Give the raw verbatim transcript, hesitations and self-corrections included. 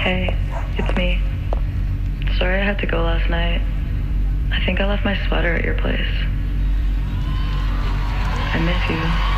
Hey, it's me. Sorry I had to go last night. I think I left my sweater at your place. I miss you.